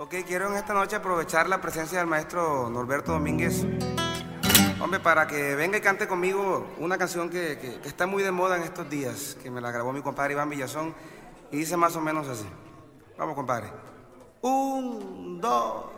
Ok, quiero en esta noche aprovechar la presencia del maestro Norberto Domínguez. Hombre, para que venga y cante conmigo una canción que está muy de moda en estos días, que me la grabó mi compadre Iván Villazón, y dice más o menos así. Vamos, compadre. Un, dos.